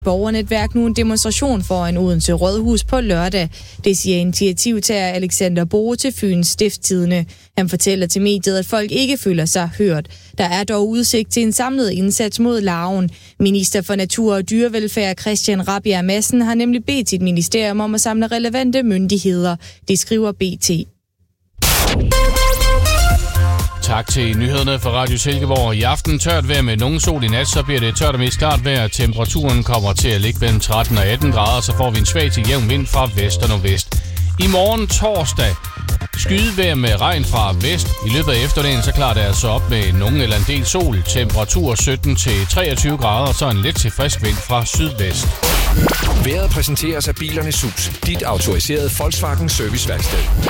borgernetværk nu en demonstration foran Odense Rådhus på lørdag. Det siger initiativtager Alexander Boe til Fyns Stiftstidende. Han fortæller til mediet, at folk ikke føler sig hørt. Der er dog udsigt til en samlet indsats mod larven. Minister for Natur og Dyrevelfærd Christian Rabjerg Madsen har nemlig bedt sit ministerium om at samle relevante myndigheder. Det skriver BT. Tak til nyhederne fra Radio Silkeborg. I aften tørt vejr med nogen sol. I nat så bliver det tørt og mest klart vejr. Temperaturen kommer til at ligge mellem 13 og 18 grader, så får vi en svag til jævn vind fra vest og nordvest. I morgen torsdag skydevejr med regn fra vest. I løbet af efterdagen så klarer det altså op med nogen eller en del sol. Temperatur 17 til 23 grader, og så en let til frisk vind fra sydvest. Vejret præsenteres af Bilernes Hus, dit autoriserede Volkswagen serviceværksted.